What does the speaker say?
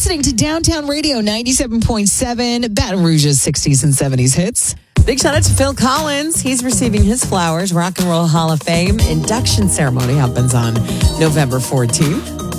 listening to Downtown Radio 97.7, Baton Rouge's 60s and 70s hits. Big shout out to Phil Collins. He's receiving his flowers. Rock and Roll Hall of Fame induction ceremony happens on November 14th.